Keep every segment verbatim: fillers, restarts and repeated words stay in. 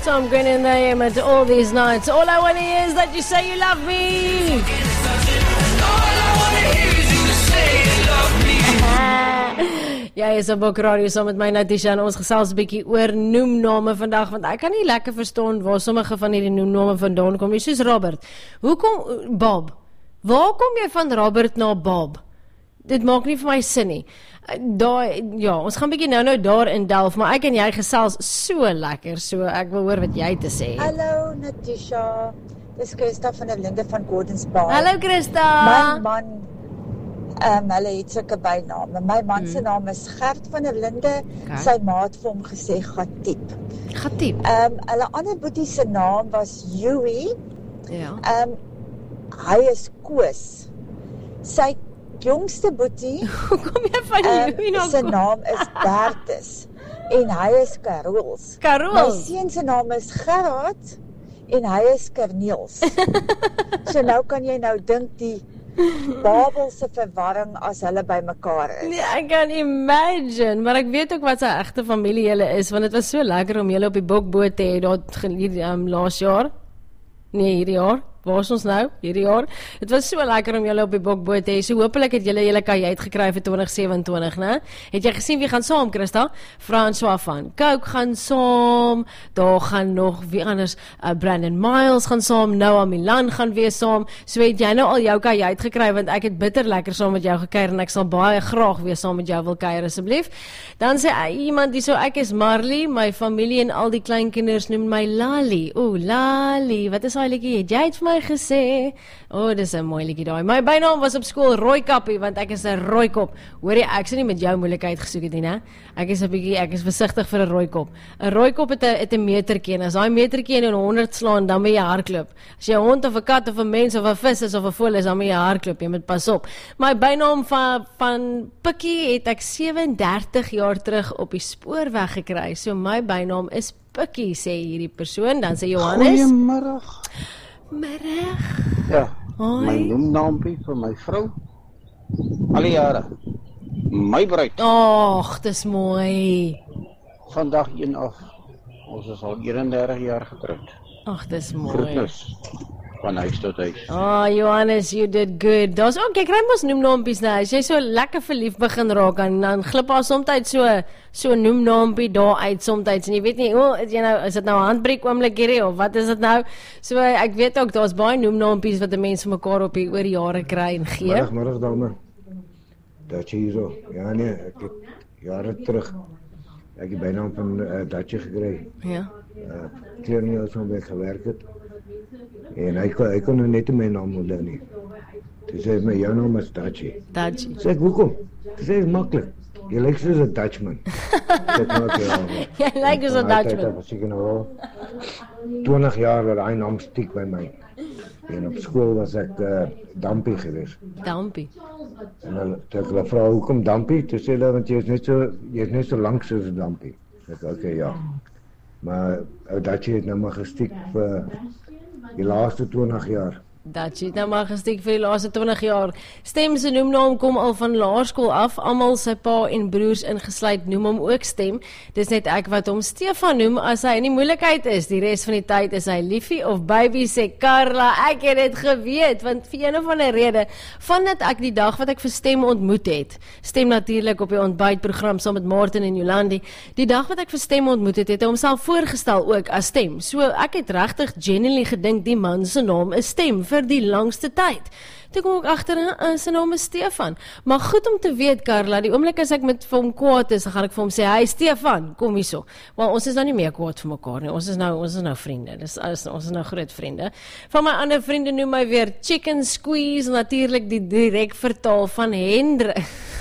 Tom Green in there with all these nights. All I want to hear is that you say you love me. All I want to hear is you to say you love me. Ja, is op Bok Radio saam met my Natisha en ons gesels 'n bietjie oor noemname vandag, want ek kan nie lekker verstaan waar sommige van hierdie noemname vandaan kom nie, soos Robert. Hoekom Bob? Waar kom jy van Robert na Bob? Dit maak nie vir my sin nie. Daar, ja, ons gaan bietjie nou-nou daar in delf, maar ek en jy gesels so lekker, so ek wil hoor wat jy te sê. Hallo Natisha, dis Christa van der Linde van Gordons Bay. Hallo Christa. My man, um, hulle het sulke byname. My man se hmm. naam is Gert van der Linde, okay. Sy ma het vir hom gesê, Gatiep. Gatiep? Um, hulle ander boetie se naam was Joey. Ja. Um, hy is Koos. Sy jongste boetie, hoe kom jy van Joey um, na sy naam is Bertus en hy is Karols. Karols? My seun se naam is Gerard en hy is Kerniels. So nou kan jy nou dink die Babelse verwarring as hulle by mekaar is. Nee, ek kan imagine, maar ek weet ook wat sy egte familie julle is, want dit was so lekker om julle op die bokboot te hê, dat um, laas jaar, nee hierdie jaar, waar is ons nou, hierdie jaar, het was so lekker om julle op die bokboot te hê, so hopelik het julle julle kajuit gekry vir twintig sewenentwintig, ne? Het jy gesien wie gaan saam, Christa? François van Coke gaan saam, daar gaan nog, wie anders, uh, Brandon Miles gaan saam, Noah Milan gaan weer saam, so het jy nou al jou kajuit gekry, want ek het bitter lekker saam met jou gekuier, en ek sal baie graag weer saam met jou wil kuier, asseblief. Dan sê uh, iemand die so, ek is Marley, my familie en al die kleinkinders noem my Lali, oeh, Lali, wat is hy liedjie, het jy het vir my gesê, oh, dis 'n mooi liedjie daai. My bynaam was op skool Rooikappie, want ek is 'n rooikop. Hoor jy, ek sê nie met jou moeilikheid gesoek het nie, né? Ek is 'n bietjie, ek is versigtig vir 'n rooikop. 'n Rooikop het 'n het 'n metertjie, en as daai metertjie in honderd slaan, dan moet jy hardloop. As jy 'n hond of 'n kat of 'n mens of 'n vis is of 'n voël is, dan moet jy hardloop. Jy moet pas op. My bynaam van van Pikkie het ek sewendertig jaar terug op die spoorweg gekry. So my bynaam is Pikkie, sê hierdie persoon. Dan sê Johannes. Goeiemôre. Middag. Ja, hoi. My noemnaampie vir my vrou, al die jare, my bruid. Och, dis mooi. Vandag een af, ons is al eenendertig jaar getroud. Ach, dis mooi. Groetnis, van huis tot huis. Oh, Johannes, you did good. Daar's ook, ek kry mos noemnaampjes nou, as jy so lekker verlief begin raak, en dan glip haar somtyd so, so noemnaampie daar uit somtyds, en jy weet nie, oh, is, jy nou, is dit nou 'n handbreek oomlik hierdie, of wat is dit nou? So, ek weet ook, daar's baie noemnaampjes wat 'n mens vir mekaar op die oor die jare kry en gee. Middag, middag dame. Datjie hierso. Ja nee, ek het jare terug, ek het bynaam van uh, Datjie gekry. Ja. Uh, Kleernie as ons gewerk het. En hy kon, hy kon nou net my naam onthou nie. Toe sê hy my, jou naam is Datjie. Datjie. Sê ek, hoekom? Toe sê hy, maklik. Jy lyk soos 'n Dutchman. Sê ek, maak jou. Jy lyk soos 'n Dutchman. Ek was seker nou al twintig jaar dat hy naam stiek by my. En op skool was ek uh, Dampie geweest. Dampie. En hulle, toe ek hulle vra, hoekom Dampie? Toe sê hulle, want jy is net so, jy is net so lank soos 'n Dampie. Ek sê, okay, ja. Maar ou Datjie het nou maar gestiek vir die laaste twintig jaar. Datjie het nou maar gestiek vir die laaste twintig jaar. Stem se noemnaam kom al van laerskool af, almal sy pa en broers ingesluit noem hom ook Stem. Dis net ek wat hom Stefan noem as hy in die moeilikheid is. Die res van die tyd is hy liefie of baby, sê Carla. Ek het dit geweet, want vir een of ander rede, vandat ek die dag wat ek vir Stem ontmoet het, Stem natuurlik op die ontbytprogram saam met Martin en Jolandi, die dag wat ek vir Stem ontmoet het, het hy homself voorgestel ook as Stem. So ek het regtig genuinely gedink die man se naam is Stem vir die langste tyd. Toe kom ek agter, uh, sy naam is Stefan. Maar goed om te weet, Carla, die oomblik as ek met vir hom kwaad is, dan gaan ek vir hom sê, hey Stefan, kom hierso. Want ons is nou nie meer kwaad vir mekaar nie. Ons is nou, ons is nou vriende. Dis alles, ons is nou groot vriende. Van my ander vriende noem my weer Chicken Squeeze, natuurlik die direk vertaal van Hendrik.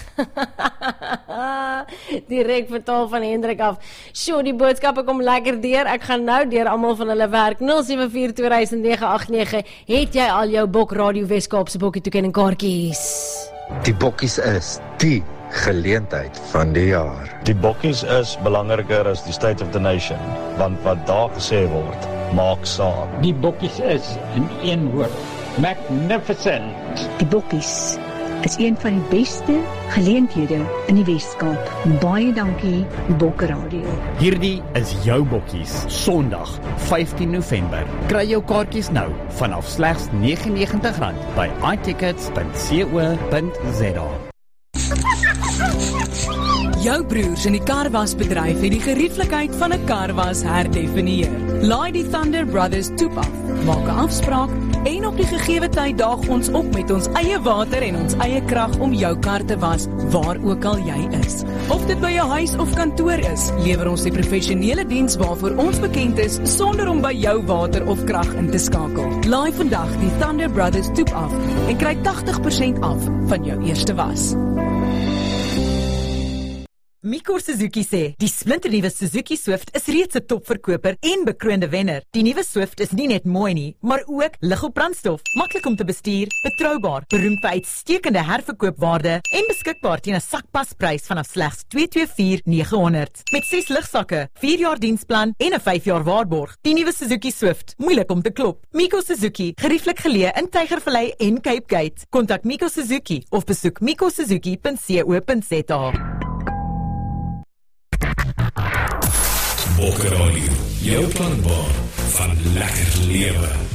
Direk vertaal van Hendrik af. Sjoe, die boodskappe kom lekker deur. Ek gaan nou deur almal van hulle werk. nul sewe vier twee nege agt nege. Het jy al jou Bok Radio Weskaapse bokkie toekenning kaartjies? Die bokkies is die geleentheid van die jaar. Die bokkies is belangriker as die state of the nation, want wat daar gesê word, maak saak. Die bokkies is in een woord, magnificent. Die bokkies is een van die beste geleenthede in die Weskaap. Baie dankie, Bokke Radio. Hierdie is jou bokkies, Sondag, vyftien November. Kry jou kaartjies nou vanaf slegs negenennegentig rand by i tickets punt co punt za. Jou broers in die karwasbedryf het die gerieflikheid van 'n karwas herdefinieer. Laai die Thunder Brothers toep af, maak 'n afspraak en op die gegewe tyd daag ons op met ons eie water en ons eie krag om jou kar te was, waar ook al jy is. Of dit by jou huis of kantoor is, lewer ons die professionele diens waarvoor ons bekend is, sonder om by jou water of krag in te skakel. Laai vandag die Thunder Brothers toep af en kry agtig persent af van jou eerste was. Miko Suzuki sê, die splinternuwe Suzuki Swift is reeds 'n topverkoper en bekroonde wenner. Die nuwe Swift is nie net mooi nie, maar ook lig op brandstof, maklik om te bestuur, betroubaar, beroemd vir uitstekende herverkoopwaarde en beskikbaar teen 'n sakpasprys vanaf slegs twee twee vier negehonderd. Met ses ligsakke, vier jaar diensplan en 'n vyf jaar waarborg. Die nuwe Suzuki Swift, moeilik om te klop. Miko Suzuki, gerieflik geleë in Tygervallei en Cape Gate. Kontak Miko Suzuki of besoek miko suzuki punt co punt za. Bokke Radio, jou planbaan van lekker lewe.